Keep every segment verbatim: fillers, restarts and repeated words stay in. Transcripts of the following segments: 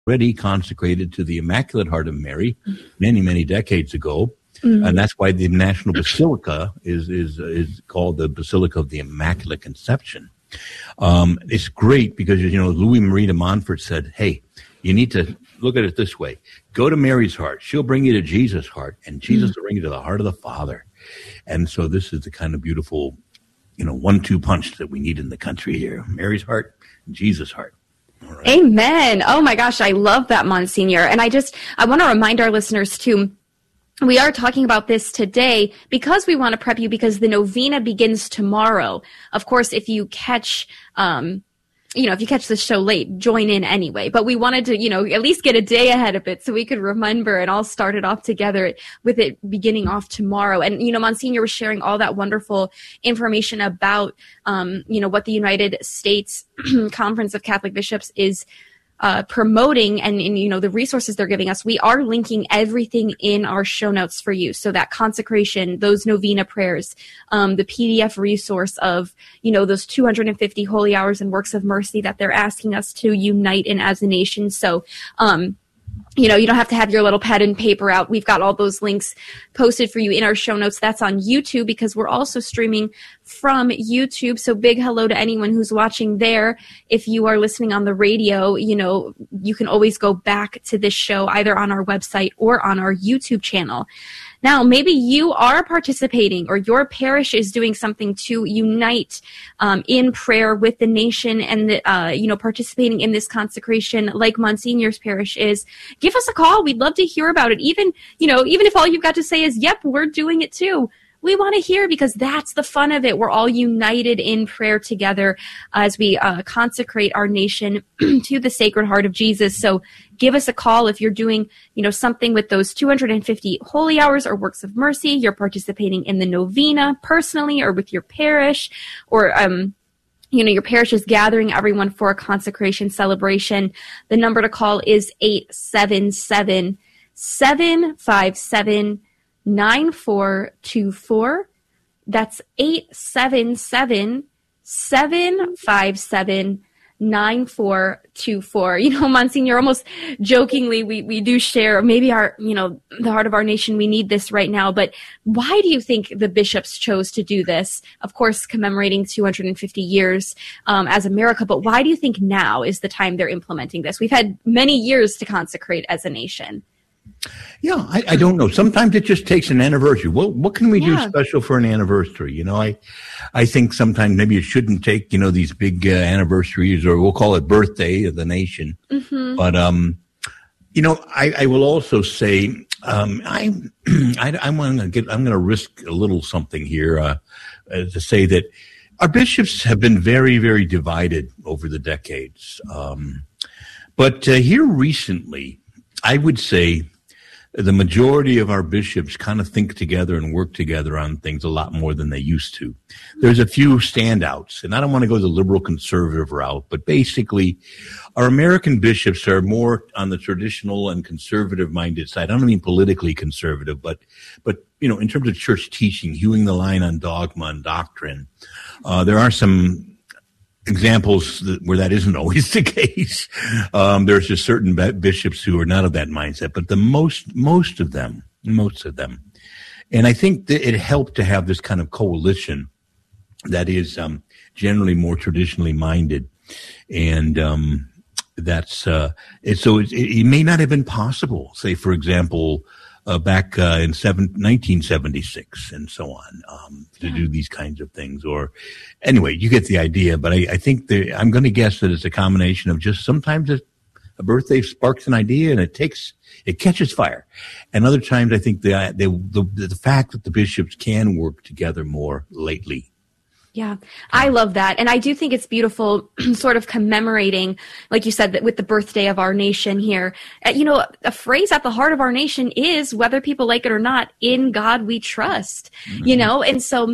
already consecrated to the Immaculate Heart of Mary many, many decades ago. Mm-hmm. And that's why the National Basilica is, is, is called the Basilica of the Immaculate Conception. Um, it's great because, you know, Louis Marie de Montfort said, hey, you need to look at it this way. Go to Mary's heart. She'll bring you to Jesus' heart, and Jesus mm-hmm. will bring you to the heart of the Father. And so this is the kind of beautiful, you know, one two punch that we need in the country here. Mary's heart and Jesus' heart. All right. Amen. Oh my gosh, I love that, Monsignor. And I just, I want to remind our listeners too, we are talking about this today because we want to prep you because the novena begins tomorrow. Of course, if you catch, um, you know, if you catch the show late, join in anyway. But we wanted to, you know, at least get a day ahead of it so we could remember and all start it off together with it beginning off tomorrow. And, you know, Monsignor was sharing all that wonderful information about, um, you know, what the United States Conference of Catholic Bishops is Uh, promoting and, and, you know, the resources they're giving us. We are linking everything in our show notes for you. So that consecration, those novena prayers, um, the P D F resource of, you know, those two hundred fifty holy hours and works of mercy that they're asking us to unite in as a nation. So, um, you know, you don't have to have your little pen and paper out. We've got all those links posted for you in our show notes. That's on YouTube because we're also streaming from YouTube. So big hello to anyone who's watching there. If you are listening on the radio, you know, you can always go back to this show either on our website or on our YouTube channel. Now, maybe you are participating or your parish is doing something to unite um, in prayer with the nation and, the, uh, you know, participating in this consecration like Monsignor's parish is. Give us a call. We'd love to hear about it. Even, you know, even if all you've got to say is, yep, we're doing it too. We want to hear because that's the fun of it. We're all united in prayer together as we uh, consecrate our nation to the Sacred Heart of Jesus. So give us a call if you're doing, you know, something with those two hundred fifty holy hours or works of mercy. You're participating in the novena personally or with your parish, or um, you know, your parish is gathering everyone for a consecration celebration. The number to call is eight seven seven, seven five seven, nine four two four. That's eight seven seven, seven five seven, nine four two four. You know, Monsignor, almost jokingly, we, we do share maybe our, you know, the heart of our nation, we need this right now. But why do you think the bishops chose to do this? Of course, commemorating two hundred fifty years um, as America. But why do you think now is the time they're implementing this? We've had many years to consecrate as a nation. Yeah, I, I don't know. Sometimes it just takes an anniversary. What what can we yeah. do special for an anniversary? You know, I I think sometimes maybe it shouldn't take, you know, these big uh, anniversaries, or we'll call it birthday of the nation. Mm-hmm. But um, you know, I, I will also say um, I I I'm going to get I'm going to risk a little something here uh, uh, to say that our bishops have been very very divided over the decades. Um, but uh, here recently, I would say the majority of our bishops kind of think together and work together on things a lot more than they used to. There's a few standouts, and I don't want to go the liberal conservative route, but basically our American bishops are more on the traditional and conservative minded side. I don't mean politically conservative, but, but, you know, in terms of church teaching, hewing the line on dogma and doctrine. Uh, there are some examples that, where that isn't always the case. Um, there's just certain bishops who are not of that mindset, but the most, most of them, most of them. And I think that it helped to have this kind of coalition that is, um, generally more traditionally minded. And, um, that's, uh, it, so it, it may not have been possible, say, for example, Uh, back uh, in seven, nineteen seventy-six and so on, um, to yeah. do these kinds of things. Or anyway, you get the idea. But I, I think the, I'm going to guess that it's a combination of just sometimes a, a birthday sparks an idea and it takes, it catches fire. And other times I think the, the, the, the fact that the bishops can work together more lately. Yeah, I love that. And I do think it's beautiful sort of commemorating, like you said, that with the birthday of our nation here. Uh, you know, a phrase at the heart of our nation is, whether people like it or not, in God we trust, mm-hmm. you know, and so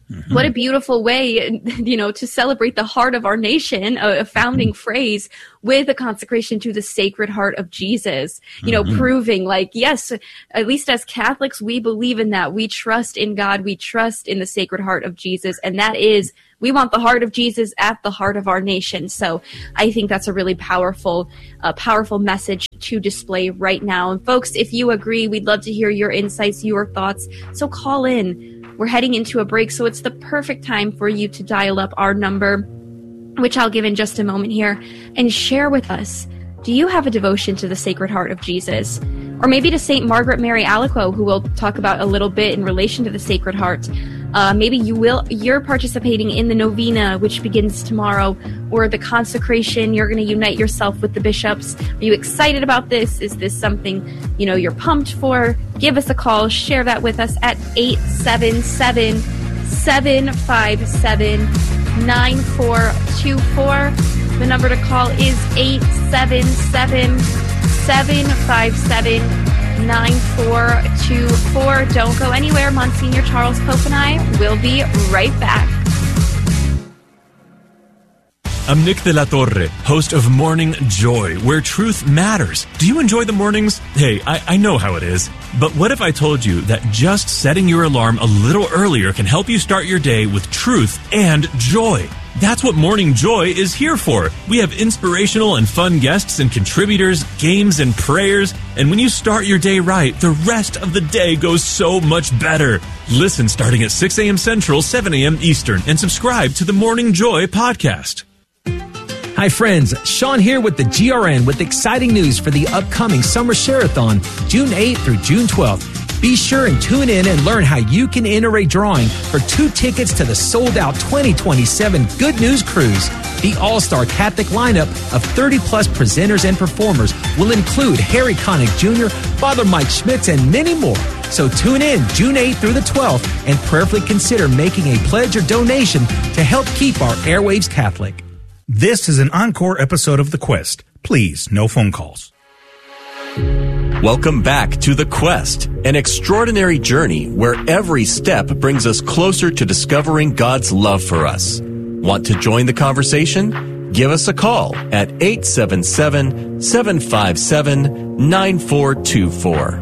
Mm-hmm. What a beautiful way, you know, to celebrate the heart of our nation, a, a founding mm-hmm. phrase with a consecration to the Sacred Heart of Jesus, you know, mm-hmm. proving like, yes, at least as Catholics, we believe in that. We trust in God. We trust in the Sacred Heart of Jesus. And that is, we want the heart of Jesus at the heart of our nation. So I think that's a really powerful, uh, powerful message to display right now. And folks, if you agree, we'd love to hear your insights, your thoughts. So call in. We're heading into a break, so it's the perfect time for you to dial up our number, which I'll give in just a moment here, and share with us, do you have a devotion to the Sacred Heart of Jesus? Or maybe to Saint Margaret Mary Alacoque, who we'll talk about a little bit in relation to the Sacred Heart. Uh, maybe you will, you're participating in the novena, which begins tomorrow, or the consecration. You're going to unite yourself with the bishops. Are you excited about this? Is this something, you know, you're pumped for? Give us a call. Share that with us at eight seven seven, seven five seven, nine four two four. The number to call is eight seven seven, seven five seven, nine four two four. Don't go anywhere. Monsignor Charles Pope and I will be right back. I'm Nick de la Torre, host of Morning Joy, where truth matters. Do you enjoy the mornings? Hey, I, I know how it is. But what if I told you that just setting your alarm a little earlier can help you start your day with truth and joy? That's what Morning Joy is here for. We have inspirational and fun guests and contributors, games and prayers. And when you start your day right, the rest of the day goes so much better. Listen starting at six a.m. Central, seven a.m. Eastern, and subscribe to the Morning Joy podcast. Hi friends, Sean here with the G R N with exciting news for the upcoming Summer Share-a-thon, June eighth through June twelfth. Be sure and tune in and learn how you can enter a drawing for two tickets to the sold-out twenty twenty-seven Good News Cruise. The all-star Catholic lineup of thirty plus presenters and performers will include Harry Connick Junior, Father Mike Schmitz, and many more. So tune in June eighth through the twelfth and prayerfully consider making a pledge or donation to help keep our airwaves Catholic. This is an encore episode of The Quest. Please, no phone calls. Welcome back to The Quest, an extraordinary journey where every step brings us closer to discovering God's love for us. Want to join the conversation? Give us a call at eight seven seven, seven five seven, nine four two four.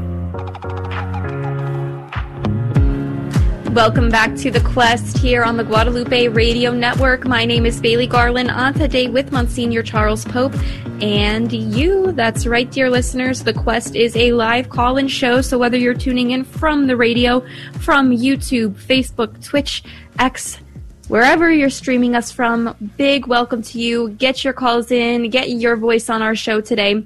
Welcome back to The Quest here on the Guadalupe Radio Network. My name is Bailey Garland, on today with Monsignor Charles Pope and you. That's right, dear listeners. The Quest is a live call-in show, so whether you're tuning in from the radio, from YouTube, Facebook, Twitch, X, wherever you're streaming us from, big welcome to you. Get your calls in, get your voice on our show today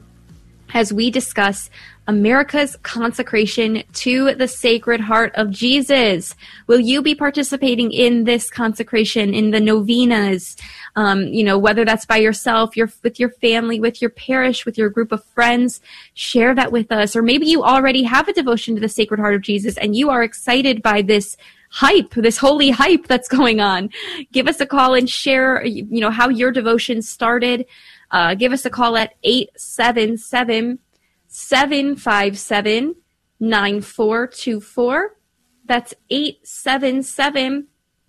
as we discuss America's consecration to the Sacred Heart of Jesus. Will you be participating in this consecration, in the novenas? Um, you know, whether that's by yourself, your, with your family, with your parish, with your group of friends, share that with us. Or maybe you already have a devotion to the Sacred Heart of Jesus and you are excited by this hype, this holy hype that's going on. Give us a call and share, you know, how your devotion started. Uh, give us a call at eight seven seven, seven five seven, nine four two four. That's eight seven seven,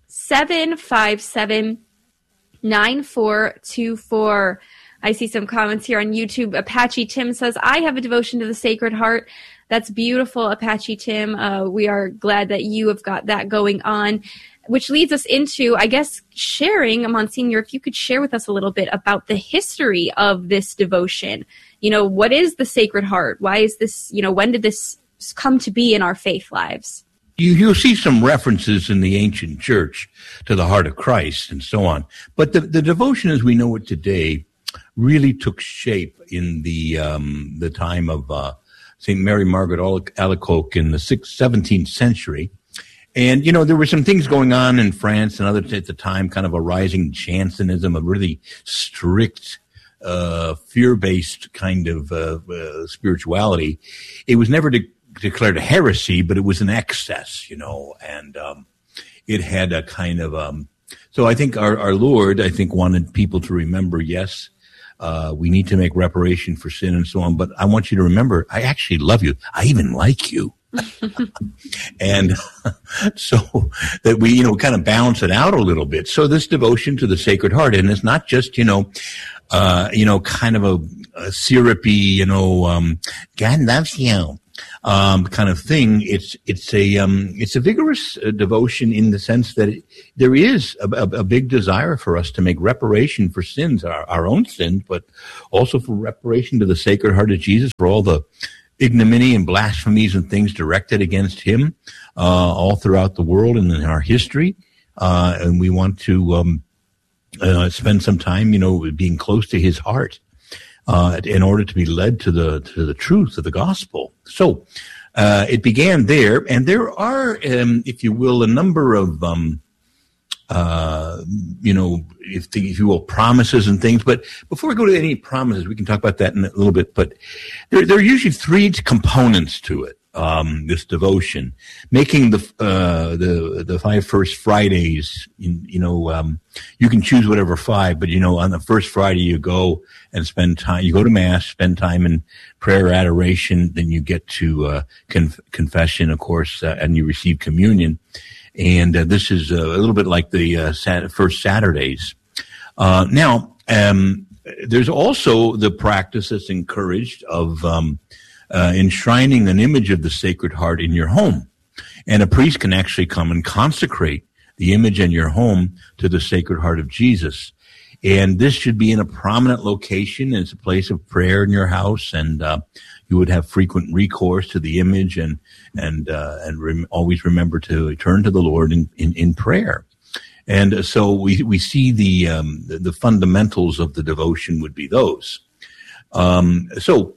seven five seven, nine four two four. I see some comments here on YouTube. Apache Tim says, I have a devotion to the Sacred Heart. That's beautiful, Apache Tim. Uh, we are glad that you have got that going on, which leads us into, I guess, sharing, Monsignor, if you could share with us a little bit about the history of this devotion. You know, what is the Sacred Heart? Why is this, you know, when did this come to be in our faith lives? You, you'll see some references in the ancient church to the heart of Christ and so on. But the, the devotion as we know it today really took shape in the um, the time of uh, Saint Mary Margaret Alacoque in the sixth, seventeenth century. And, you know, there were some things going on in France and others at the time, kind of a rising Jansenism, a really strict, uh, fear-based kind of uh, uh, spirituality. It was never de- declared a heresy, but it was an excess, you know, and um, it had a kind of... Um, so I think our, our Lord, I think, wanted people to remember, yes, uh, we need to make reparation for sin and so on, but I want you to remember, I actually love you. I even like you. And so that we, you know, kind of balance it out a little bit. So this devotion to the Sacred Heart, and it's not just, you know, uh, you know, kind of a, a syrupy, you know, um, God loves you, um, kind of thing. It's, it's a, um, it's a vigorous uh, devotion in the sense that it, there is a, a, a big desire for us to make reparation for sins, our, our own sins, but also for reparation to the Sacred Heart of Jesus for all the ignominy and blasphemies and things directed against him, uh, all throughout the world and in our history. Uh, and we want to, um, uh, spend some time, you know, being close to his heart, uh, in order to be led to the, to the truth of the gospel. So, uh, it began there, and there are, um, if you will, a number of, um, uh, you know, if, the, if you will, promises and things. But before we go to any promises, we can talk about that in a little bit. But there, there are usually three components to it. Um, this devotion, making the uh, the the five first Fridays. You, you know, um, you can choose whatever five, but you know, on the first Friday you go and spend time. You go to Mass, spend time in prayer, adoration. Then you get to uh, conf- confession, of course, uh, and you receive communion. And uh, this is uh, a little bit like the uh, sat- first Saturdays. Uh, now, um, there's also the practice that's encouraged of um, uh, enshrining an image of the Sacred Heart in your home. And a priest can actually come and consecrate the image in your home to the Sacred Heart of Jesus. And this should be in a prominent location. It's a place of prayer in your house, and uh, you would have frequent recourse to the image, and and uh, and rem- always remember to turn to the Lord in, in, in prayer. And uh, so we we see the, um, the the fundamentals of the devotion would be those. Um, so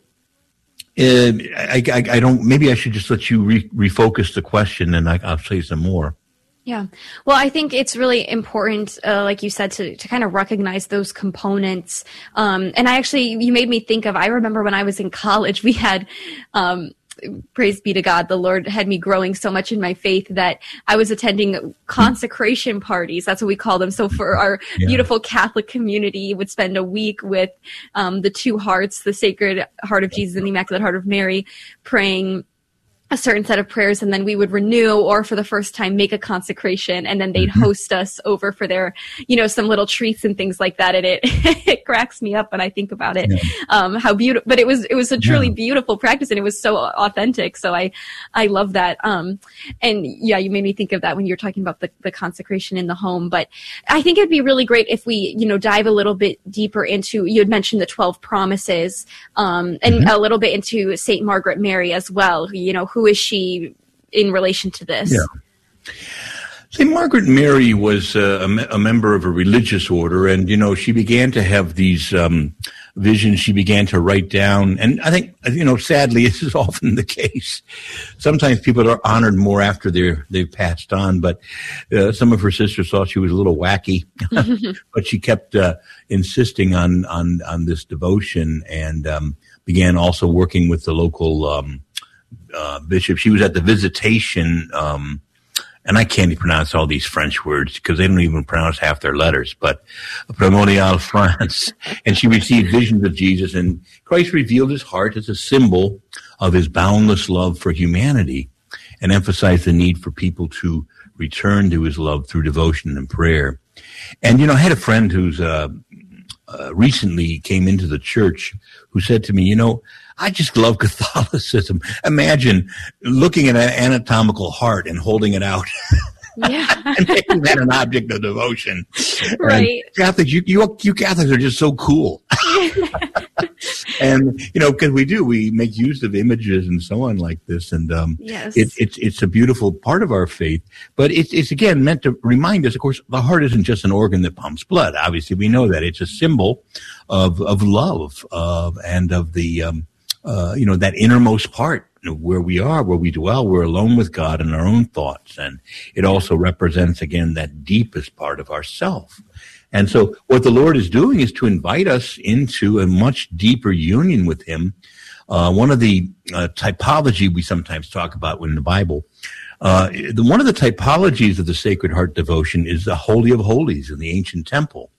uh, I, I I don't. Maybe I should just let you re- refocus the question, and I, I'll say some more. Yeah. Well, I think it's really important, uh, like you said, to, to kind of recognize those components. Um, and I actually, you made me think of, I remember when I was in college, we had, um, praise be to God, the Lord had me growing so much in my faith that I was attending consecration parties. That's what we call them. So for our yeah. beautiful Catholic community, would spend a week with, um, the two hearts, the Sacred Heart of Jesus and the Immaculate Heart of Mary, praying a certain set of prayers, and then we would renew, or for the first time make a consecration, and then they'd mm-hmm. host us over for their, you know, some little treats and things like that. And it it cracks me up when I think about it. Yeah. Um, how beautiful, but it was it was a truly yeah. beautiful practice, and it was so authentic. So I I love that. Um, and yeah, you made me think of that when you're talking about the the consecration in the home. But I think it'd be really great if we, you know, dive a little bit deeper into. You had mentioned the twelve promises, um, and mm-hmm. a little bit into Saint Margaret Mary as well. You know. Who is she in relation to this? Yeah. Saint Margaret Mary was uh, a, me- a member of a religious order, and, you know, she began to have these um, visions. She began to write down, and I think, you know, sadly, this is often the case. Sometimes people are honored more after they're, they've passed on, but uh, some of her sisters thought she was a little wacky, but she kept uh, insisting on, on, on this devotion, and um, began also working with the local um Uh, bishop. She was at the Visitation, um, and I can't even pronounce all these French words because they don't even pronounce half their letters, but Primordial France. And she received visions of Jesus, and Christ revealed his heart as a symbol of his boundless love for humanity, and emphasized the need for people to return to his love through devotion and prayer. And, you know, I had a friend who's uh, uh, recently came into the church who said to me, you know, I just love Catholicism. Imagine looking at an anatomical heart and holding it out. Yeah. And making that an object of devotion. Right. And Catholics, you, you, you Catholics are just so cool. And, you know, because we do, we make use of images and so on like this. And um, yes. it, it's it's a beautiful part of our faith. But it's, it's, again, meant to remind us, of course, the heart isn't just an organ that pumps blood. Obviously, we know that. It's a symbol of, of love uh, and of the... Um, Uh, you know, that innermost part where we are, where we dwell, we're alone with God in our own thoughts. And it also represents, again, that deepest part of ourself. And so what the Lord is doing is to invite us into a much deeper union with him. Uh, one of the uh, typology we sometimes talk about in the Bible, uh, the, one of the typologies of the Sacred Heart devotion is the Holy of Holies in the ancient temple.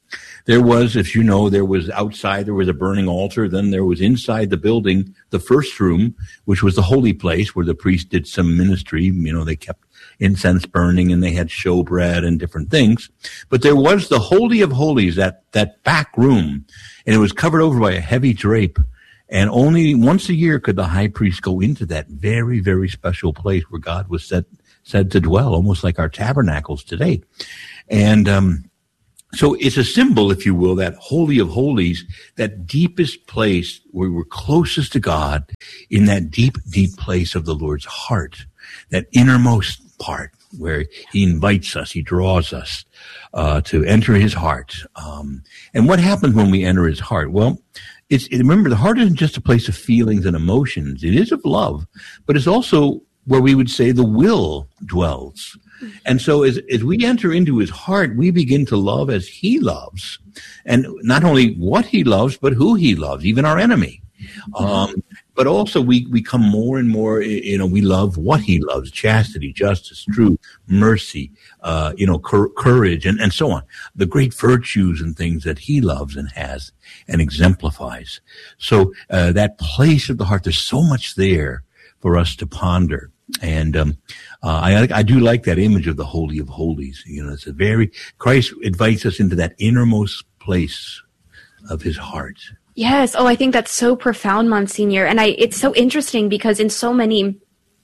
There was, as you know, there was outside, there was a burning altar. Then there was inside the building, the first room, which was the holy place where the priest did some ministry. You know, they kept incense burning and they had showbread and different things. But there was the Holy of Holies, that, that back room, and it was covered over by a heavy drape. And only once a year could the high priest go into that very, very special place where God was said, said to dwell, almost like our tabernacles today. And, um, so it's a symbol, if you will, that Holy of Holies, that deepest place where we're closest to God, in that deep, deep place of the Lord's heart, that innermost part where he invites us, he draws us uh, to enter his heart. Um, and what happens when we enter his heart? Well, it's remember, the heart isn't just a place of feelings and emotions. It is of love, but it's also where we would say the will dwells. And so as, as we enter into his heart, we begin to love as he loves, and not only what he loves, but who he loves, even our enemy. Um, but also we, we come more and more, you know, we love what he loves: chastity, justice, truth, mercy, uh, you know, cur- courage, and, and so on. The great virtues and things that he loves and has and exemplifies. So, uh, that place of the heart, there's so much there for us to ponder. And, um, uh, I, I do like that image of the Holy of Holies. You know, it's a very, Christ invites us into that innermost place of his heart. Yes. Oh, I think that's so profound, Monsignor. And I, it's so interesting because in so many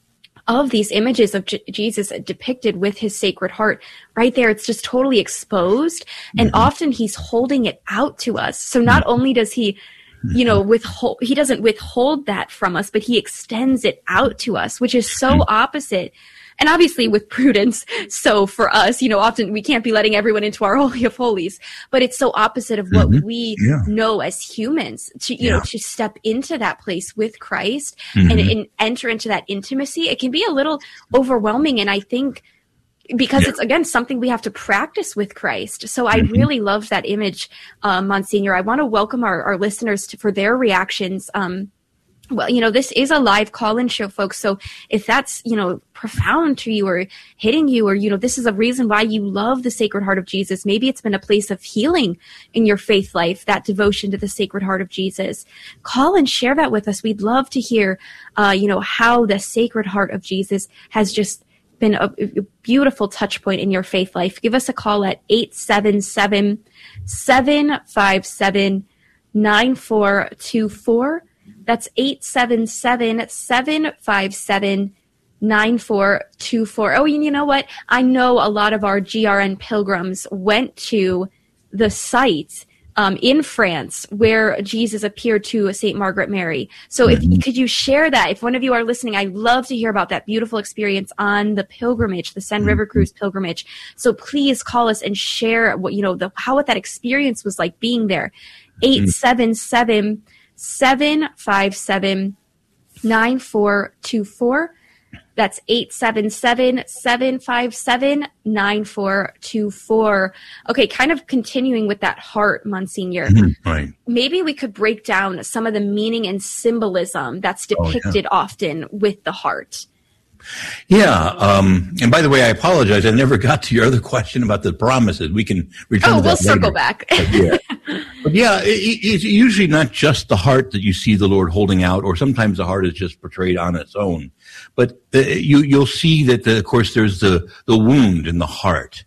of these images of J- Jesus depicted with his Sacred Heart, right there, it's just totally exposed. And mm-hmm. often he's holding it out to us. So not mm-hmm. only does he, you know, withhold, he doesn't withhold that from us, but he extends it out to us, which is so opposite. And obviously with prudence. So for us, you know, often we can't be letting everyone into our Holy of Holies, but it's so opposite of what mm-hmm. we yeah. know as humans to, you yeah. know, to step into that place with Christ mm-hmm. and, and enter into that intimacy. It can be a little overwhelming. And I think because yeah. it's, again, something we have to practice with Christ. So I mm-hmm. really love that image, um, Monsignor. I want to welcome our, our listeners to, for their reactions. Um, well, you know, this is a live call-in show, folks. So if that's, you know, profound to you or hitting you, or, you know, this is a reason why you love the Sacred Heart of Jesus. Maybe it's been a place of healing in your faith life, that devotion to the Sacred Heart of Jesus. Call and share that with us. We'd love to hear, uh, you know, how the Sacred Heart of Jesus has just been a, a beautiful touch point in your faith life. Give us a call at eight seven seven, seven five seven, nine four two four. That's eight seven seven, seven five seven, nine four two four. Oh, you know what? I know a lot of our G R N pilgrims went to the site um, in France where Jesus appeared to Saint Margaret Mary. So if could you share that? If one of you are listening, I'd love to hear about that beautiful experience on the pilgrimage, the Seine River Cruise pilgrimage. So please call us and share what, you know, the, how what that experience was like being there. eight seven seven, seven five seven, nine four two four. That's eight seven seven, seven five seven, nine four two four. Okay, kind of continuing with that heart, Monsignor. Mm-hmm, right. Maybe we could break down some of the meaning and symbolism that's depicted oh, yeah. often with the heart. Yeah. Um, and by the way, I apologize. I never got to your other question about the promises. We can return oh, to that we'll circle later. back. But yeah. But yeah, it, it's usually not just the heart that you see the Lord holding out, or sometimes the heart is just portrayed on its own. But the, you, you'll see that, the, of course, there's the, the wound in the heart.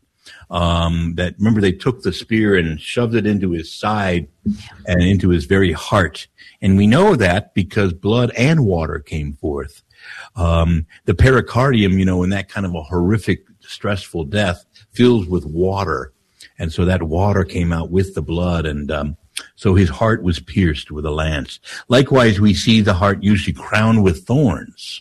Um, that remember they took the spear and shoved it into his side and into his very heart. And we know that because blood and water came forth. Um, the pericardium, you know, in that kind of a horrific, stressful death, fills with water. And so that water came out with the blood. And, um, so his heart was pierced with a lance. Likewise, we see the heart usually crowned with thorns.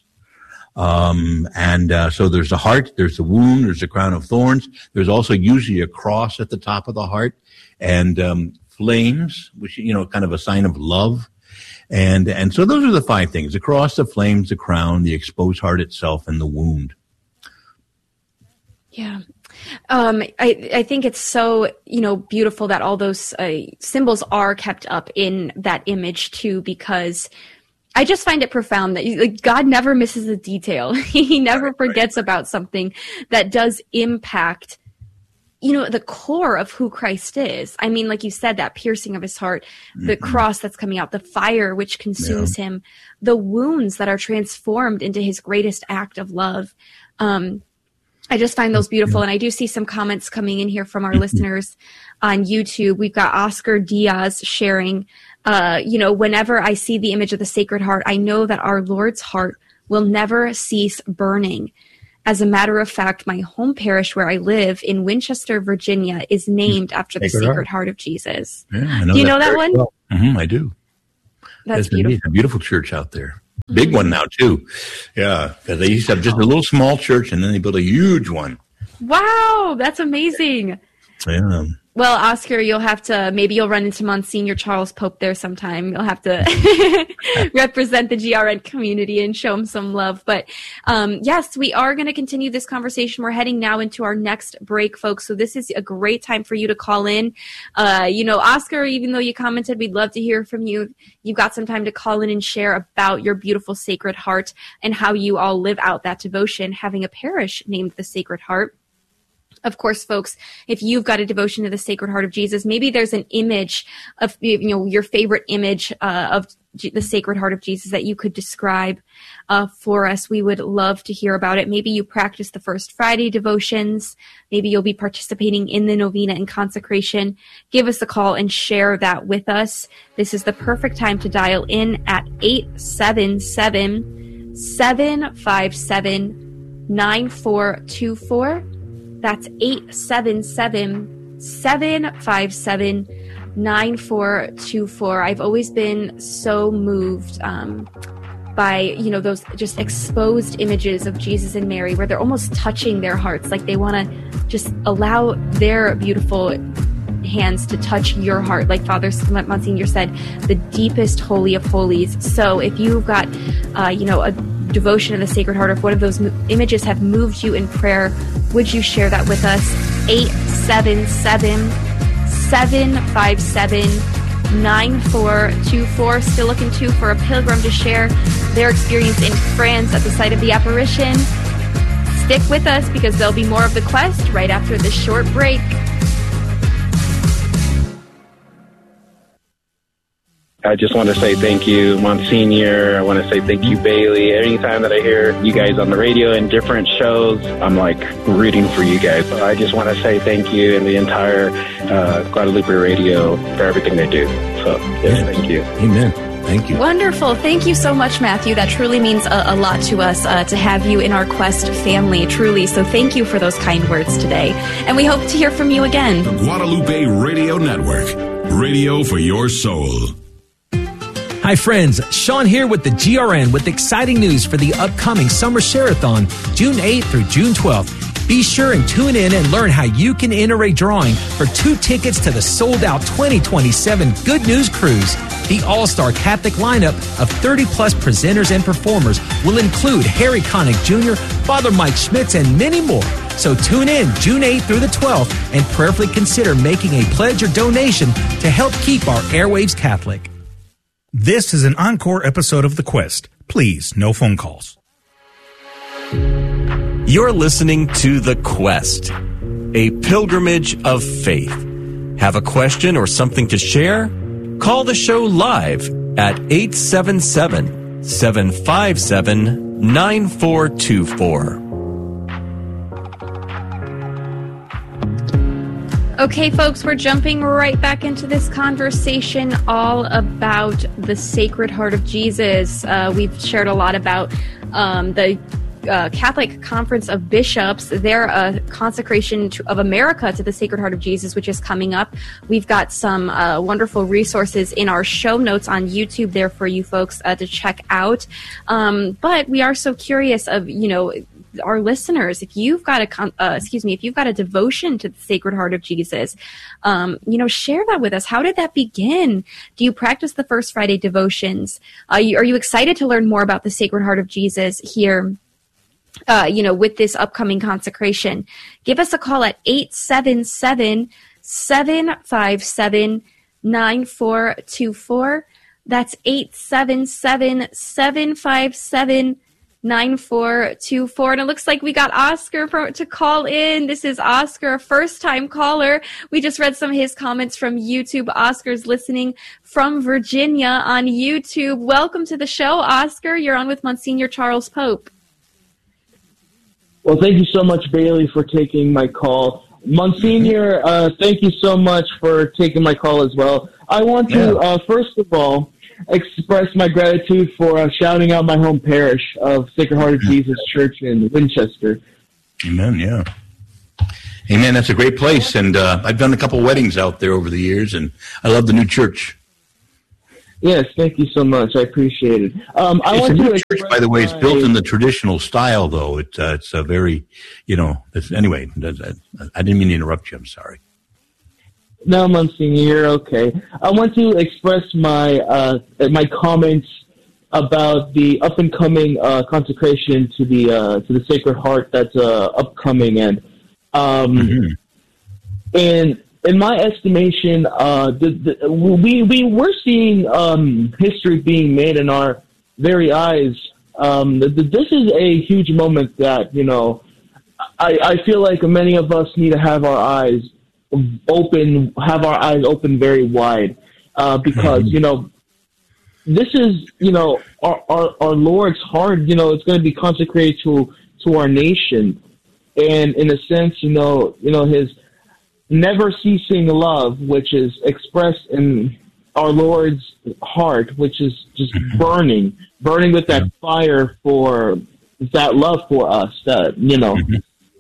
Um, and, uh, so there's the heart, there's the wound, there's the crown of thorns. There's also usually a cross at the top of the heart and, um, flames, which, you know, kind of a sign of love. And, and so those are the five things: the cross, the flames, the crown, the exposed heart itself, and the wound. Yeah. Um, I, I think it's so, you know, beautiful that all those uh, symbols are kept up in that image too, because I just find it profound that like, God never misses a detail. He never forgets about something that does impact, you know, the core of who Christ is. I mean, like you said, that piercing of his heart, the mm-hmm. cross that's coming out, the fire which consumes yeah. him, the wounds that are transformed into his greatest act of love. Um, I just find those beautiful. And I do see some comments coming in here from our listeners on YouTube. We've got Oscar Diaz sharing, uh, you know, whenever I see the image of the Sacred Heart, I know that our Lord's heart will never cease burning. As a matter of fact, my home parish where I live in Winchester, Virginia, is named after the Sacred, Sacred Heart. Heart of Jesus. Yeah, I know do you that know that one? Well. Mm-hmm, I do. That's, That's beautiful. A beautiful church out there. Big mm-hmm. one now, too. Yeah, because they used to have just a little small church, and then they built a huge one. Wow, that's amazing. Yeah. Well, Oscar, you'll have to, maybe you'll run into Monsignor Charles Pope there sometime. You'll have to represent the G R N community and show him some love. But um, yes, we are going to continue this conversation. We're heading now into our next break, folks. So this is a great time for you to call in. Uh, you know, Oscar, even though you commented, we'd love to hear from you. You've got some time to call in and share about your beautiful Sacred Heart and how you all live out that devotion, having a parish named the Sacred Heart. Of course, folks, if you've got a devotion to the Sacred Heart of Jesus, maybe there's an image of, you know, your favorite image uh, of G- the Sacred Heart of Jesus that you could describe uh, for us. We would love to hear about it. Maybe you practice the First Friday devotions. Maybe you'll be participating in the novena and consecration. Give us a call and share that with us. This is the perfect time to dial in at eight seven seven, seven five seven, nine four two four. That's eight seven seven, seven five seven, nine four two four. I've always been so moved um, by, you know, those just exposed images of Jesus and Mary where they're almost touching their hearts, like they want to just allow their beautiful hands to touch your heart, like Father Monsignor said, the deepest holy of holies. So if you've got, uh, you know, a devotion of the Sacred Heart, or if one of those mo- images have moved you in prayer, would you share that with us? eight seven seven, seven five seven, nine four two four. Still looking too for a pilgrim to share their experience in France at the site of the apparition. Stick with us because there'll be more of The Quest right after this short break. I just want to say thank you, Monsignor. I want to say thank you, Bailey. Anytime that I hear you guys on the radio in different shows, I'm like rooting for you guys. So I just want to say thank you and the entire uh, Guadalupe Radio for everything they do. So yes, thank you. Amen. Thank you. Wonderful. Thank you so much, Matthew. That truly means a, a lot to us uh, to have you in our Quest family, truly. So thank you for those kind words today. And we hope to hear from you again. The Guadalupe Radio Network. Radio for your soul. Hi, friends. Sean here with the G R N with exciting news for the upcoming Summer Share-a-thon, June eighth through June twelfth. Be sure and tune in and learn how you can enter a drawing for two tickets to the sold-out twenty twenty-seven Good News Cruise. The all-star Catholic lineup of thirty-plus presenters and performers will include Harry Connick Junior, Father Mike Schmitz, and many more. So tune in June eighth through the twelfth and prayerfully consider making a pledge or donation to help keep our airwaves Catholic. This is an encore episode of The Quest. Please, no phone calls. You're listening to The Quest, a pilgrimage of faith. Have a question or something to share? Call the show live at eight seven seven, seven five seven, nine four two four. Okay, folks, we're jumping right back into this conversation all about the Sacred Heart of Jesus. Uh, we've shared a lot about um, the uh, Catholic Conference of Bishops, their uh, consecration to, of America to the Sacred Heart of Jesus, which is coming up. We've got some uh, wonderful resources in our show notes on YouTube there for you folks uh, to check out. Um, but we are so curious of, you know, our listeners, if you've got a, con- uh, excuse me, if you've got a devotion to the Sacred Heart of Jesus, um, you know, share that with us. How did that begin? Do you practice the First Friday devotions? Uh, you, are you excited to learn more about the Sacred Heart of Jesus here, uh, you know, with this upcoming consecration? Give us a call at eight seven seven, seven five seven, nine four two four. That's eight seven seven, seven five seven, nine four two four. And it looks like we got Oscar for, to call in. This is Oscar, a first-time caller. We just read some of his comments from YouTube. Oscar's listening from Virginia on YouTube. Welcome to the show, Oscar. You're on with Monsignor Charles Pope. Well, thank you so much, Bailey, for taking my call. Monsignor, uh, thank you so much for taking my call as well. I want to, uh, first of all, express my gratitude for uh, shouting out my home parish of Sacred Heart of Jesus Church in Winchester. Amen, yeah. Amen, that's a great place, and uh, I've done a couple weddings out there over the years, and I love the new church. Yes, thank you so much. I appreciate it. Um, I it's want a new to church, by the way. It's built in the traditional style, though. It, uh, it's a very, you know, it's, anyway, I didn't mean to interrupt you. I'm sorry. No, Monsignor, you're okay. I want to express my uh, my comments about the up and coming uh, consecration to the uh, to the Sacred Heart that's uh, upcoming, and um, mm-hmm. and in my estimation, uh, the, the, we we we're seeing um, history being made in our very eyes. Um, the, the, this is a huge moment that you know. I, I feel like many of us need to have our eyes open, have our eyes open very wide, uh, because, mm-hmm. you know, this is, you know, our, our, our Lord's heart, you know, it's going to be consecrated to, to our nation. And in a sense, you know, you know, his never ceasing love, which is expressed in our Lord's heart, which is just mm-hmm. burning, burning with that fire for that love for us, that, you know, mm-hmm.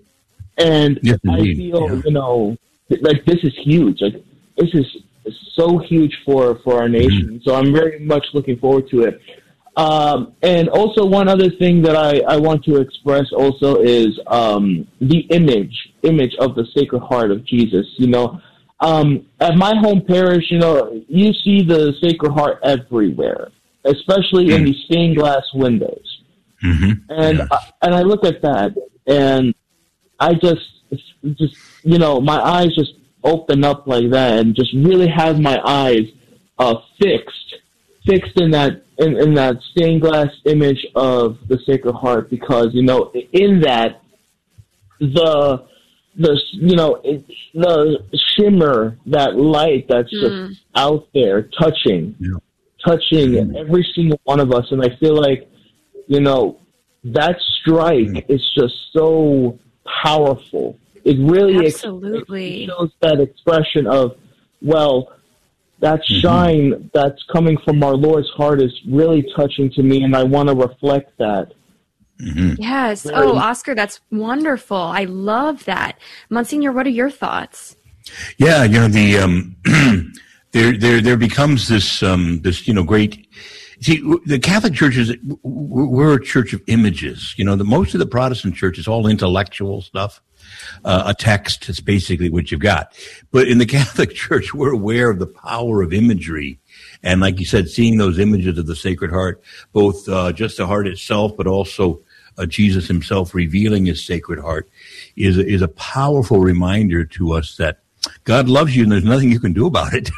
and yes, I feel, yeah. you know, like this is huge. Like this is so huge for, for our nation. Mm-hmm. So I'm very much looking forward to it. Um, and also one other thing that I, I want to express also is um, the image, image of the Sacred Heart of Jesus. You know, um, at my home parish, you know, you see the Sacred Heart everywhere, especially mm-hmm. in these stained glass windows. Mm-hmm. And yes. I, and I look at that, and I just just you know my eyes just open up like that, and just really have my eyes uh, fixed, fixed in that in, in that stained glass image of the Sacred Heart, because you know in that the the you know it, the shimmer, that light that's mm. just out there touching, yeah. touching mm. every single one of us, and I feel like you know that strike mm. is just so powerful. It really Absolutely. Ex- it shows that expression of, well, that shine mm-hmm. that's coming from our Lord's heart is really touching to me, and I want to reflect that. Mm-hmm. Yes. Very oh, Oscar, that's wonderful. I love that. Monsignor, what are your thoughts? Yeah, you know, the um, there there there becomes this um, this you know great. See, the Catholic Church is we're a church of images. You know, the most of the Protestant church is all intellectual stuff. Uh, a text is basically what you've got. But in the Catholic Church, we're aware of the power of imagery. And like you said, seeing those images of the Sacred Heart, both uh, just the heart itself, but also uh, Jesus himself revealing his Sacred Heart, is, is a powerful reminder to us that God loves you and there's nothing you can do about it.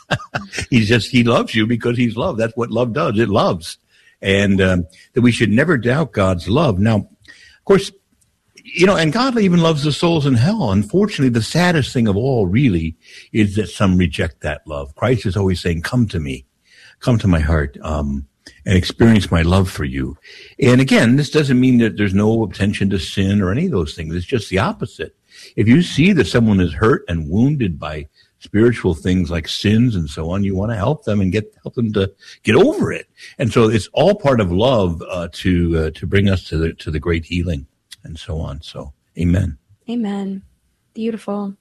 He's just, he loves you because he's love. That's what love does. It loves. And um, that we should never doubt God's love. Now, of course, you know, and God even loves the souls in hell. Unfortunately, the saddest thing of all really is that some reject that love. Christ is always saying, come to me, come to my heart, um, and experience my love for you. And again, this doesn't mean that there's no attention to sin or any of those things. It's just the opposite. If you see that someone is hurt and wounded by spiritual things like sins and so on, you want to help them and get help them to get over it. And so it's all part of love uh, to uh, to bring us to the to the great healing and so on. So, amen. Amen. Beautiful.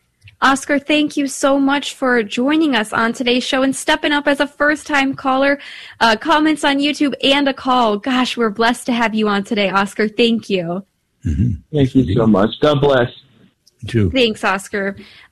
Oscar, thank you so much for joining us on today's show and stepping up as a first-time caller. Uh, comments on YouTube and a call. Gosh, we're blessed to have you on today, Oscar. Thank you. Mm-hmm. Thank you so much. God bless. Too. Thanks, Oscar.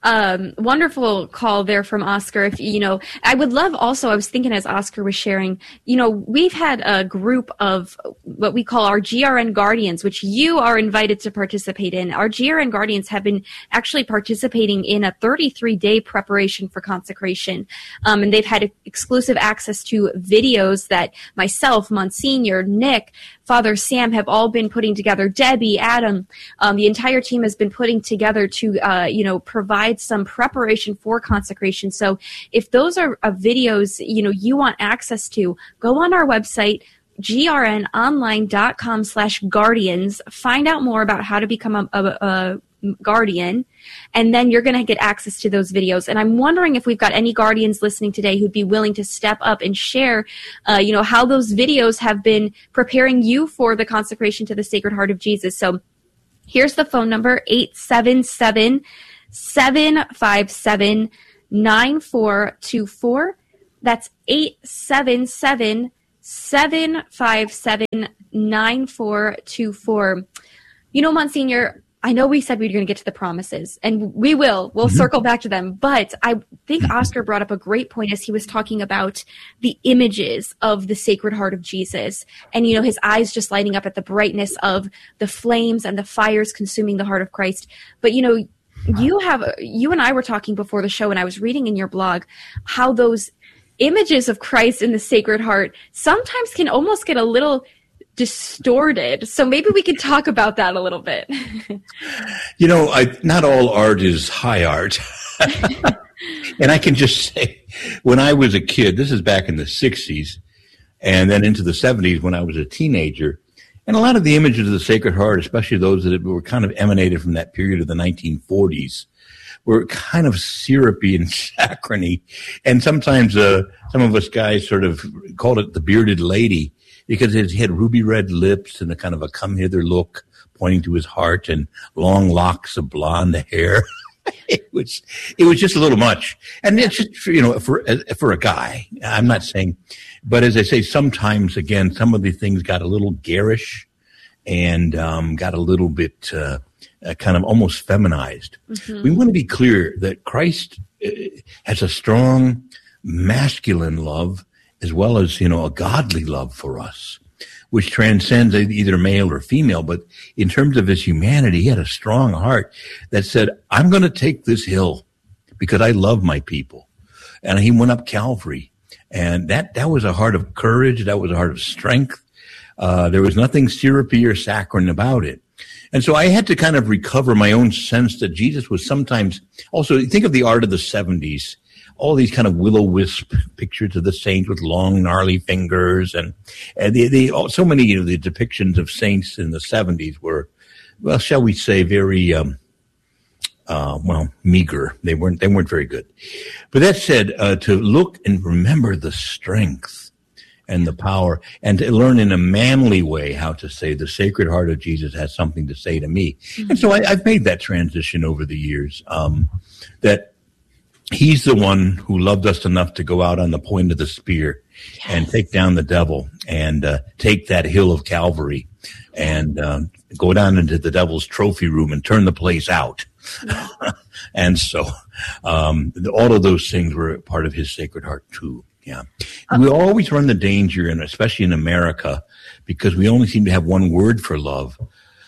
Um, wonderful call there from Oscar. If you know, I would love also, I was thinking as Oscar was sharing, you know, we've had a group of what we call our G R N Guardians, which you are invited to participate in. Our G R N Guardians have been actually participating in a thirty-three day preparation for consecration. Um, and they've had exclusive access to videos that myself, Monsignor, Nick, Father Sam have all been putting together. Debbie, Adam, um, the entire team has been putting together to, uh, you know, provide some preparation for consecration. So if those are uh, videos, you know, you want access to, go on our website, grnonline.com slash guardians, find out more about how to become a, a, a guardian, and then you're going to get access to those videos. And I'm wondering if we've got any guardians listening today who'd be willing to step up and share, uh, you know, how those videos have been preparing you for the consecration to the Sacred Heart of Jesus. So here's the phone number, eight seven seven, seven five seven, nine four two four. That's eight seven seven, seven five seven, nine four two four. You know, Monsignor, I know we said we were going to get to the promises, and we will. We'll mm-hmm. circle back to them. But I think Oscar brought up a great point as he was talking about the images of the Sacred Heart of Jesus. And, you know, his eyes just lighting up at the brightness of the flames and the fires consuming the heart of Christ. But, you know, you have, you and I were talking before the show, and I was reading in your blog how those images of Christ in the Sacred Heart sometimes can almost get a little distorted. So maybe we could talk about that a little bit. You know, I, not all art is high art. And I can just say, when I was a kid, this is back in the sixties, and then into the seventies when I was a teenager, and a lot of the images of the Sacred Heart, especially those that were kind of emanated from that period of the nineteen forties, were kind of syrupy and saccharine. And sometimes uh, some of us guys sort of called it the bearded lady, because it had ruby red lips and a kind of a come hither look pointing to his heart and long locks of blonde hair. It was, it was just a little much. And it's just, you know, for, for a guy, I'm not saying, but as I say, sometimes again, some of the things got a little garish and, um, got a little bit, uh, uh kind of almost feminized. Mm-hmm. We want to be clear that Christ uh, has a strong masculine love, as well as, you know, a godly love for us, which transcends either male or female. But in terms of his humanity, he had a strong heart that said, I'm going to take this hill because I love my people. And he went up Calvary. And that, that was a heart of courage. That was a heart of strength. Uh, there was nothing syrupy or saccharine about it. And so I had to kind of recover my own sense that Jesus was sometimes also, think of the art of the seventies. All these kind of will-o-wisp pictures of the saints with long, gnarly fingers, and, and they, they, so many, you know, the depictions of saints in the seventies were, well, shall we say, very, um, uh, well, meager. They weren't, they weren't very good. But that said, uh, to look and remember the strength and the power, and to learn in a manly way how to say the Sacred Heart of Jesus has something to say to me. Mm-hmm. And so I, I've made that transition over the years, um, that he's the one who loved us enough to go out on the point of the spear yes. and take down the devil and uh, take that hill of Calvary and uh, go down into the devil's trophy room and turn the place out. Yeah. And so um, all of those things were part of his Sacred Heart too. Yeah. Uh, we always run the danger, and especially in America, because we only seem to have one word for love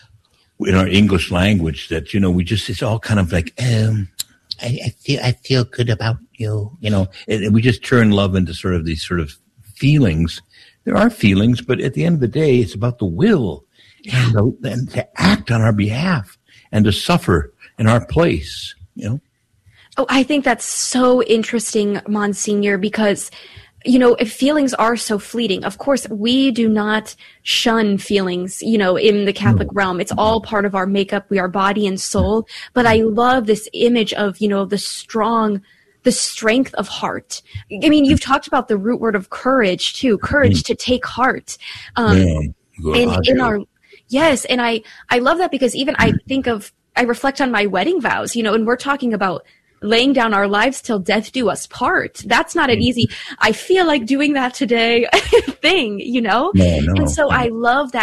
in our English language, that, you know, we just, it's all kind of like, um, I, I feel, I feel good about you, you know, and we just turn love into sort of these sort of feelings. There are feelings, but at the end of the day, it's about the will and, the, and to act on our behalf and to suffer in our place, you know. Oh, I think that's so interesting, Monsignor, because, you know, if feelings are so fleeting, of course, we do not shun feelings, you know, in the Catholic no. realm. It's all part of our makeup. We are body and soul. But I love this image of, you know, the strong, the strength of heart. I mean, you've talked about the root word of courage too, courage to take heart. Um, yeah. in, in our, yes. And I, I love that, because even I think of, I reflect on my wedding vows, you know, and we're talking about laying down our lives till death do us part. That's not an easy, I feel like doing that today thing, you know? No, no, and so no. I love that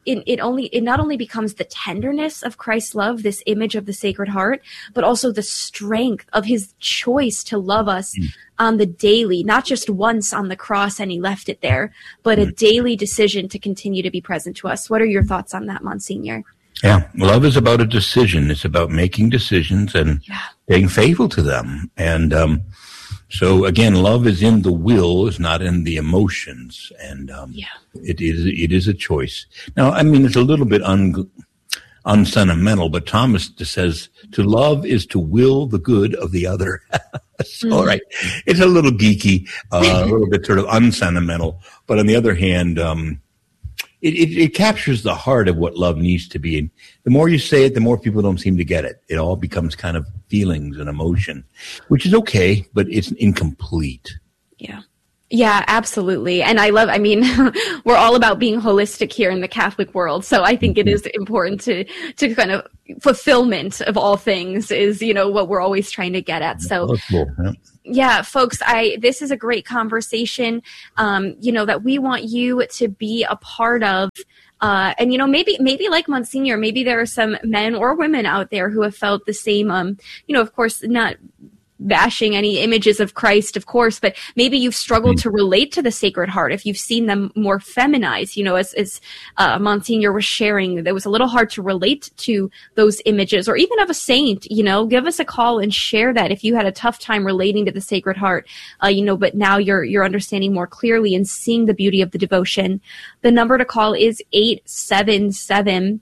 it, it only it not only becomes the tenderness of Christ's love, this image of the Sacred Heart, but also the strength of his choice to love us mm. on the daily, not just once on the cross and he left it there, but mm. a daily decision to continue to be present to us. What are your thoughts on that, Monsignor? Yeah, love is about a decision. It's about making decisions and yeah. being faithful to them. And um, so, again, love is in the will, it's not in the emotions. And um, yeah. it is it is a choice. Now, I mean, it's a little bit un, unsentimental, but Thomas says to love is to will the good of the other. So, mm. all right. It's a little geeky, uh, a little bit sort of unsentimental. But on the other hand, um, It, it, it captures the heart of what love needs to be. And the more you say it, the more people don't seem to get it. It all becomes kind of feelings and emotion, which is okay, but it's incomplete. Yeah. Yeah, absolutely. And I love, I mean, we're all about being holistic here in the Catholic world. So I think mm-hmm. it is important to, to kind of fulfillment of all things is, you know, what we're always trying to get at. So That's cool. Yeah. Yeah, folks, I this is a great conversation, um, you know, that we want you to be a part of. Uh, and, you know, maybe maybe like Monsignor, maybe there are some men or women out there who have felt the same, um, you know, of course, not bashing any images of Christ, of course, but maybe you've struggled mm. to relate to the Sacred Heart if you've seen them more feminized, you know, as, as uh, Monsignor was sharing, that was a little hard to relate to those images, or even of a saint, you know, give us a call and share that if you had a tough time relating to the Sacred Heart, uh, you know, but now you're, you're understanding more clearly and seeing the beauty of the devotion. The number to call is eight seven seven,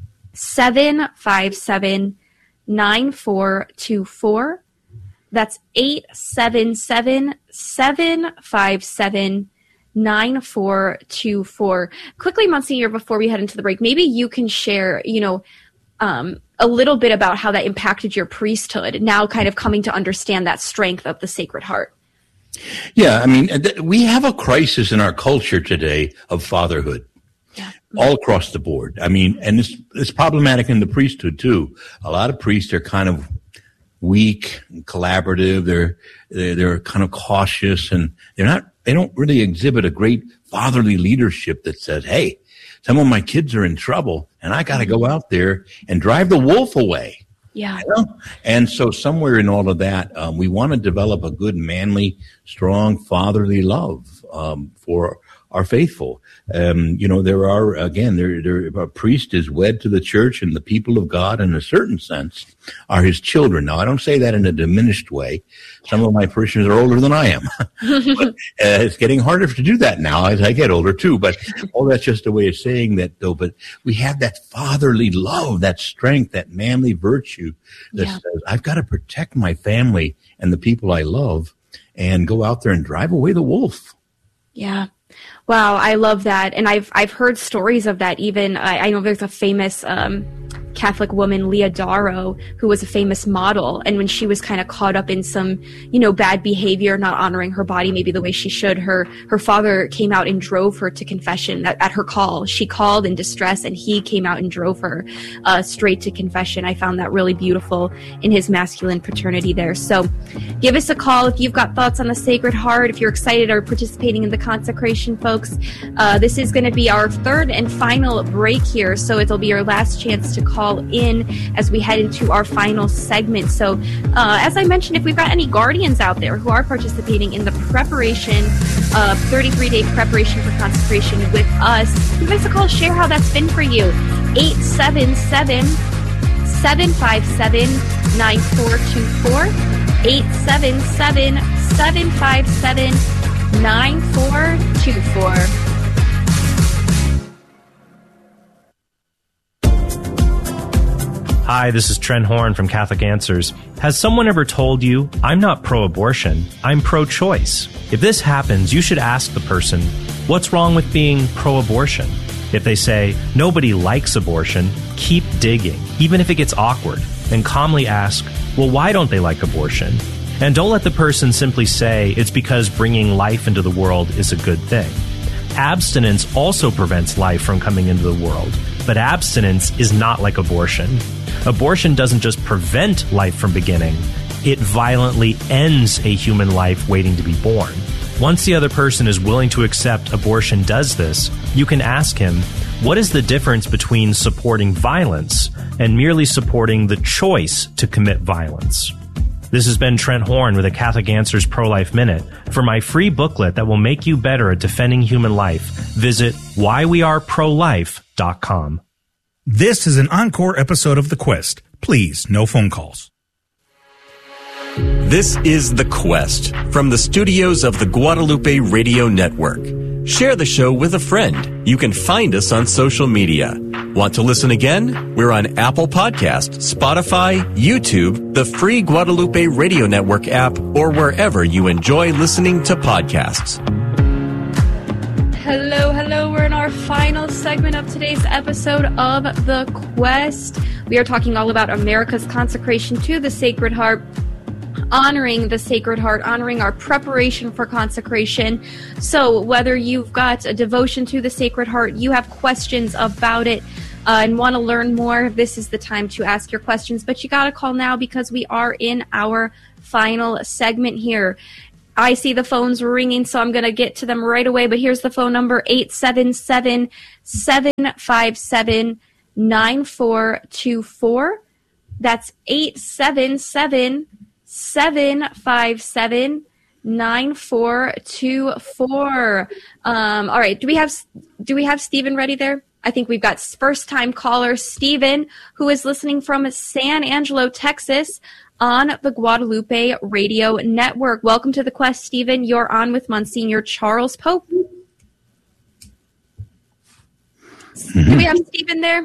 seven five seven, nine four two four. That's eight seven seven, seven five seven, nine four two four. Quickly, Monsignor, before we head into the break, maybe you can share, you know, um, a little bit about how that impacted your priesthood, now kind of coming to understand that strength of the Sacred Heart. Yeah, I mean, th- we have a crisis in our culture today of fatherhood. Yeah. All across the board. I mean, and it's, it's problematic in the priesthood, too. A lot of priests are kind of weak and collaborative. They're, they're, they're kind of cautious, and they're not, they don't really exhibit a great fatherly leadership that says, hey, some of my kids are in trouble and I got to go out there and drive the wolf away. Yeah. You know? And so somewhere in all of that, um, we want to develop a good, manly, strong, fatherly love, um, for our faithful. Um, you know, there are, again, there, there, a priest is wed to the church, and the people of God, in a certain sense, are his children. Now, I don't say that in a diminished way. Some of my parishioners are older than I am. But, uh, it's getting harder to do that now as I get older, too. But all that's just a way of saying that, though. But we have that fatherly love, that strength, that manly virtue that yeah. says, I've got to protect my family and the people I love and go out there and drive away the wolf. Yeah. Wow, I love that. And I've I've heard stories of that even. I, I know there's a famous um, Catholic woman, Leah Darrow, who was a famous model. And when she was kind of caught up in some, you know, bad behavior, not honoring her body maybe the way she should, her her father came out and drove her to confession at, at her call. She called in distress, and he came out and drove her uh, straight to confession. I found that really beautiful in his masculine paternity there. So give us a call if you've got thoughts on the Sacred Heart, if you're excited or participating in the consecration, folks. Uh, this is going to be our third and final break here, so it'll be your last chance to call in as we head into our final segment. So uh, as I mentioned, if we've got any guardians out there who are participating in the preparation of thirty-three day preparation for consecration with us, give us a call, share how that's been for you. eight seven seven, seven five seven, nine four two four, eight seven seven, seven five seven, nine four two four. Hi, this is Trent Horn from Catholic Answers. Has someone ever told you, I'm not pro-abortion, I'm pro-choice? If this happens, you should ask the person, what's wrong with being pro-abortion? If they say, nobody likes abortion, keep digging, even if it gets awkward, and calmly ask, well, why don't they like abortion? And don't let the person simply say it's because bringing life into the world is a good thing. Abstinence also prevents life from coming into the world, but abstinence is not like abortion. Abortion doesn't just prevent life from beginning, it violently ends a human life waiting to be born. Once the other person is willing to accept abortion does this, You can ask him, what is the difference between supporting violence and merely supporting the choice to commit violence? This has been Trent Horn with a Catholic Answers Pro-Life Minute. For my free booklet that will make you better at defending human life, visit why we are pro life dot com. This is an encore episode of The Quest. Please, no phone calls. This is The Quest from the studios of the Guadalupe Radio Network. Share the show with a friend. You can find us on social media. Want to listen again? We're on Apple Podcasts, Spotify, YouTube, the free Guadalupe Radio Network app, or wherever you enjoy listening to podcasts. Hello, hello. We're in our final segment of today's episode of The Quest. We are talking all about America's consecration to the Sacred Heart, honoring the Sacred Heart, honoring our preparation for consecration. So whether you've got a devotion to the Sacred Heart, you have questions about it, uh, and want to learn more, this is the time to ask your questions. But you got to call now because we are in our final segment here. I see the phones ringing, so I'm going to get to them right away. But here's the phone number, eight seven seven, seven five seven, nine four two four. That's eight seven seven, seven five seven, nine four two four. Um, all right. Do we have do we have Stephen ready there? I think we've got first-time caller Stephen, who is listening from San Angelo, Texas, on the Guadalupe Radio Network. Welcome to the Quest, Stephen. You're on with Monsignor Charles Pope. Mm-hmm. Do we have Stephen there?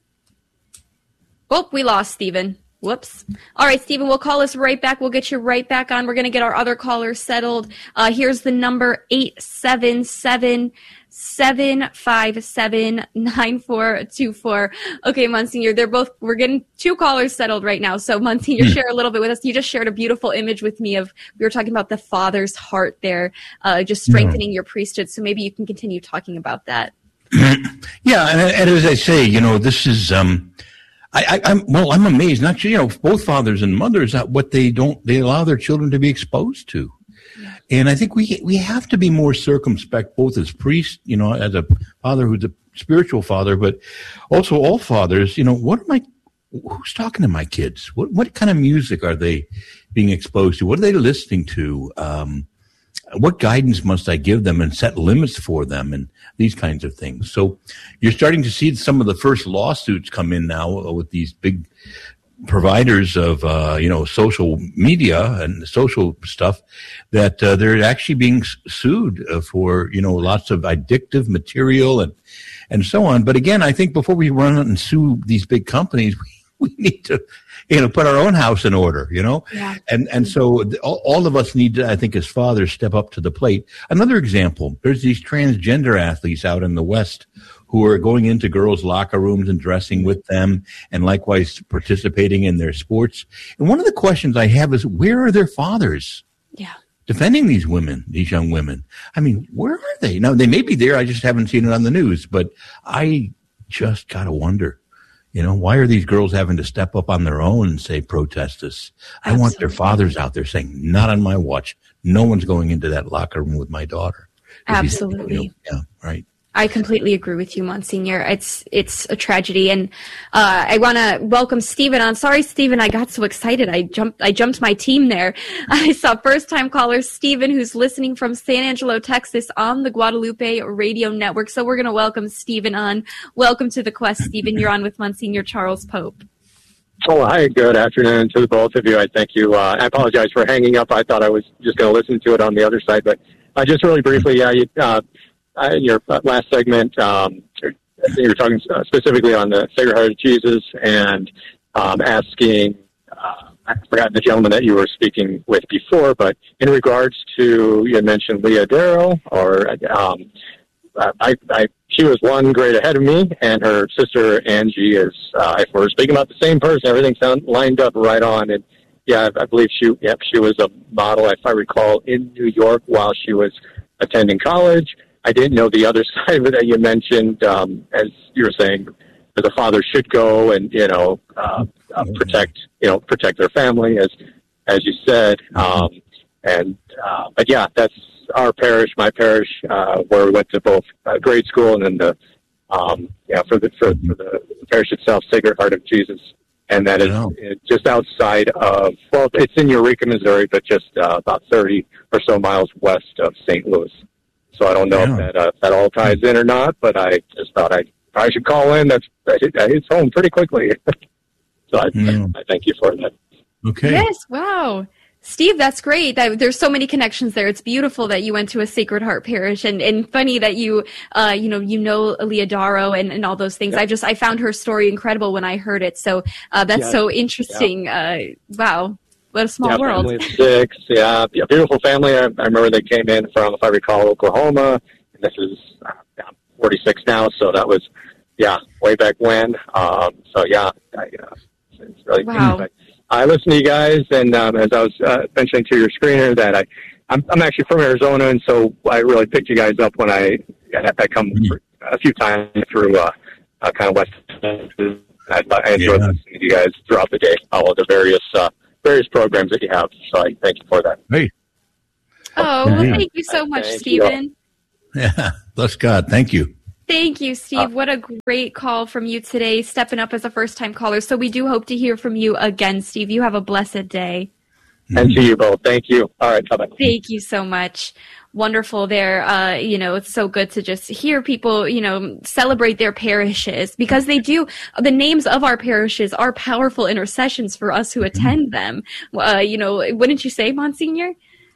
Oh, we lost Stephen. Whoops. All right, Stephen, we'll call us right back. We'll get you right back on. We're going to get our other callers settled. Uh, here's the number, eight seven seven, seven five seven, nine four two four. Okay, Monsignor, they're both, we're getting two callers settled right now. So, Monsignor, mm. share a little bit with us. You just shared a beautiful image with me of, we were talking about the Father's heart there, uh, just strengthening mm. your priesthood. So maybe you can continue talking about that. Yeah, and, and as I say, you know, this is, um, I, I, I'm well. I'm amazed. Not you know, both fathers and mothers at what they don't. They allow their children to be exposed to, yeah. And I think we we have to be more circumspect, both as priests, you know, as a father who's a spiritual father, but also all fathers. You know, what am I? Who's talking to my kids? What what kind of music are they being exposed to? What are they listening to? Um, what guidance must I give them and set limits for them and these kinds of things? So you're starting to see some of the first lawsuits come in now with these big providers of, uh, you know, social media and social stuff that uh, they're actually being sued uh, for, you know, lots of addictive material and, and so on. But again, I think before we run out and sue these big companies, we, we need to, you know, put our own house in order, you know? Yeah. And, and so all, all of us need to, I think, as fathers, step up to the plate. Another example, there's these transgender athletes out in the West who are going into girls' locker rooms and dressing with them and likewise participating in their sports. And one of the questions I have is, where are their fathers? Yeah. Defending these women, these young women. I mean, where are they? Now, they may be there. I just haven't seen it on the news, but I just got to wonder. You know, why are these girls having to step up on their own and say, protest this? I Absolutely. want their fathers out there saying, not on my watch. No one's going into that locker room with my daughter. Absolutely. You know, yeah, right. I completely agree with you, Monsignor. It's it's a tragedy, and uh, I want to welcome Stephen on. Sorry, Stephen, I got so excited. I jumped I jumped my team there. I saw first-time caller Stephen, who's listening from San Angelo, Texas, on the Guadalupe Radio Network. So we're going to welcome Stephen on. Welcome to the Quest, Stephen. You're on with Monsignor Charles Pope. Oh, hi. Good afternoon to the both of you. I thank you. Uh, I apologize for hanging up. I thought I was just going to listen to it on the other side, but uh, just really briefly, yeah, you, uh, Uh, in your last segment, um, you were talking specifically on the Sacred Heart of Jesus and um, asking, uh, I forgot the gentleman that you were speaking with before, but in regards to, you had mentioned Leah Darrow, or um, I, I, she was one grade ahead of me, and her sister Angie is, uh, if we're speaking about the same person, everything sound lined up right on. And yeah, I, I believe she, yep, she was a model, if I recall, in New York while she was attending college. I didn't know the other side of it that you mentioned, um, as you were saying, that the father should go and, you know, uh, uh, protect, you know, protect their family, as, as you said. Um, and, uh, but yeah, that's, our parish, my parish, uh, where we went to both uh, grade school and then the, um, yeah, for the, for, for the parish itself, Sacred Heart of Jesus. And that is it's just outside of, well, it's in Eureka, Missouri, but just uh, about thirty or so miles west of Saint Louis. So I don't know yeah. if that, uh, if that all ties in or not, but I just thought I I should call in. That's that hits home pretty quickly. So I, yeah. I thank you for that. Okay. Yes. Wow. Steve, that's great. That, there's so many connections there. It's beautiful that you went to a Sacred Heart parish, and, and funny that you, uh, you know, you know Leodoro and, and all those things. Yeah. I just, I found her story incredible when I heard it. So uh, that's yeah. so interesting. Yeah. Uh, wow, what a small yeah, world. Family of six, yeah, yeah, beautiful family. I, I remember they came in from, if I recall, Oklahoma, and this is uh, yeah, forty-six now. So that was, yeah, way back when. Um, so yeah, I, uh, it's really wow. cool. I listen to you guys, and um, as I was uh, mentioning to your screener, that I, I'm, I'm actually from Arizona, and so I really picked you guys up when I, I come for a few times through uh, uh, kind of West. I, I enjoy yeah. listening to you guys throughout the day, all of the various uh, various programs that you have. So I thank you for that. Hey. Oh, well, thank you so much, thank Stephen. You. Yeah, bless God. Thank you. Thank you, Steve. Uh, what a great call from you today, stepping up as a first-time caller. So we do hope to hear from you again, Steve. You have a blessed day. And to you both. Thank you. All right, bye-bye. Thank you so much. Wonderful there. Uh, you know, it's so good to just hear people, you know, celebrate their parishes, because they do. The names of our parishes are powerful intercessions for us who attend them. Uh, you know, wouldn't you say, Monsignor?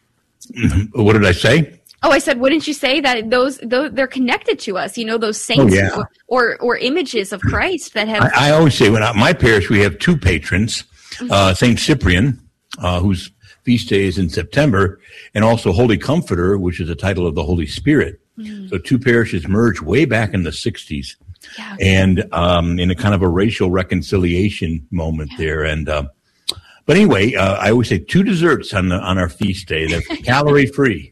What did I say? Oh, I said, wouldn't you say that those, those they're connected to us? You know, those saints oh, yeah. or, or or images of Christ that have. I, I always say, when I, my parish, we have two patrons, mm-hmm. uh, Saint Cyprian, uh, whose feast day is in September, and also Holy Comforter, which is the title of the Holy Spirit. Mm-hmm. So two parishes merged way back in the sixties, yeah. and um, in a kind of a racial reconciliation moment yeah. there. And uh, but anyway, uh, I always say two desserts on the on our feast day. They're calorie free.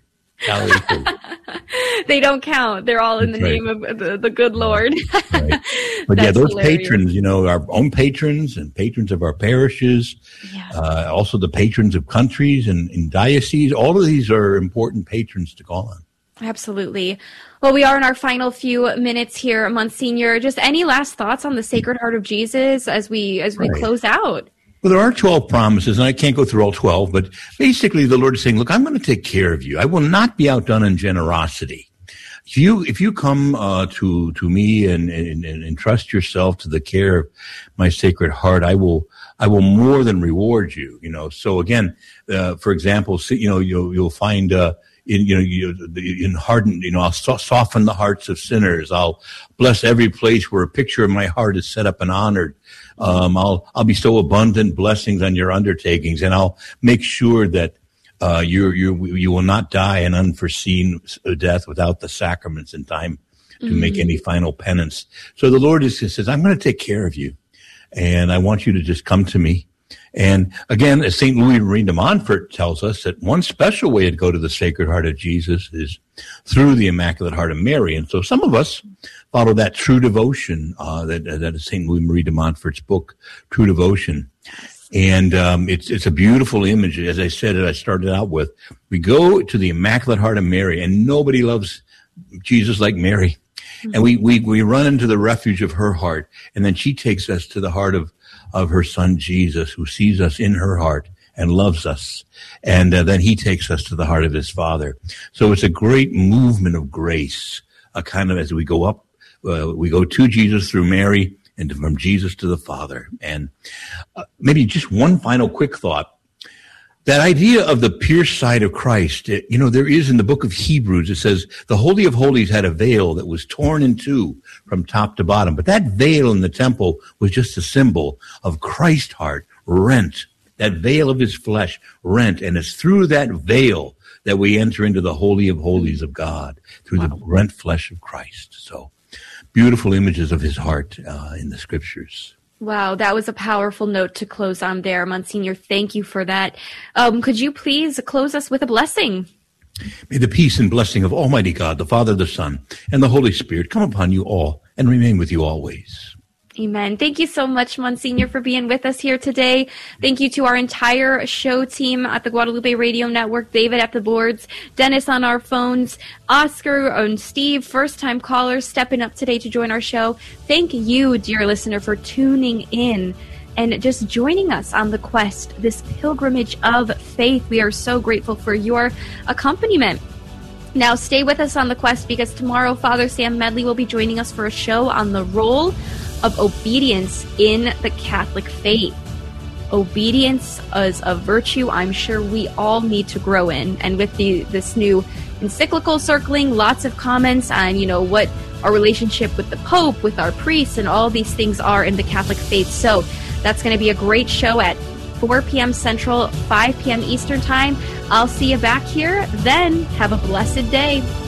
They don't count. They're all in the That's name right. of the, the good Lord. Right. But yeah, those hilarious. patrons, you know, our own patrons and patrons of our parishes, yeah. uh, also the patrons of countries and, and dioceses, all of these are important patrons to call on. Absolutely. Well, we are in our final few minutes here, Monsignor. Just any last thoughts on the Sacred Heart of Jesus as we as we right. close out? Well, there are twelve promises, and I can't go through all twelve, but basically the Lord is saying, look, I'm going to take care of you. I will not be outdone in generosity. If you, if you come uh, to to me and, and, and trust yourself to the care of my Sacred Heart, I will I will more than reward you. You know. So again, uh, for example, you know, you'll you'll find uh, in you know you in harden. You know, I'll so- soften the hearts of sinners. I'll bless every place where a picture of my heart is set up and honored. Um, I'll I'll bestow abundant blessings on your undertakings, and I'll make sure that uh, you you you will not die an unforeseen death without the sacraments in time to mm-hmm. make any final penance. So the Lord is, says, I'm going to take care of you, and I want you to just come to me. And again, as Saint Louis Marie de Montfort tells us, that one special way to go to the Sacred Heart of Jesus is through the Immaculate Heart of Mary. And so some of us follow that true devotion, uh, that, that is Saint Louis Marie de Montfort's book, True Devotion. And um, it's it's a beautiful image. As I said, as I started out with, we go to the Immaculate Heart of Mary, and nobody loves Jesus like Mary. Mm-hmm. And we, we, we run into the refuge of her heart, and then she takes us to the heart of of her son Jesus, who sees us in her heart and loves us. And uh, then he takes us to the heart of his Father. So it's a great movement of grace, a kind of, as we go up, uh, we go to Jesus through Mary and from Jesus to the Father. And uh, maybe just one final quick thought. That idea of the pierced side of Christ, it, you know, there is in the book of Hebrews, it says the Holy of Holies had a veil that was torn in two from top to bottom. But that veil in the temple was just a symbol of Christ's heart rent, that veil of his flesh rent. And it's through that veil that we enter into the Holy of Holies of God, through wow. the rent flesh of Christ. So beautiful images of his heart uh, in the scriptures. Wow, that was a powerful note to close on there, Monsignor. Thank you for that. Um, could you please close us with a blessing? May the peace and blessing of Almighty God, the Father, the Son, and the Holy Spirit come upon you all and remain with you always. Amen. Thank you so much, Monsignor, for being with us here today. Thank you to our entire show team at the Guadalupe Radio Network, David at the boards, Dennis on our phones, Oscar and Steve, first-time callers, stepping up today to join our show. Thank you, dear listener, for tuning in and just joining us on the quest, this pilgrimage of faith. We are so grateful for your accompaniment. Now, stay with us on the quest, because tomorrow Father Sam Medley will be joining us for a show on the role of obedience in the Catholic faith. Obedience is a virtue I'm sure we all need to grow in. And with the this new encyclical circling, lots of comments on, you know, what our relationship with the Pope, with our priests, and all these things are in the Catholic faith. So that's going to be a great show at four p.m. Central, five p.m. Eastern Time. I'll see you back here then. Have a blessed day.